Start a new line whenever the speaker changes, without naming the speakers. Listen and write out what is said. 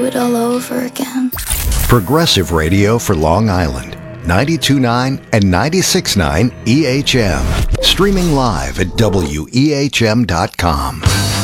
it all over again.
Progressive radio for Long Island. 92.9 and 96.9 EHM. Streaming live at WEHM.com.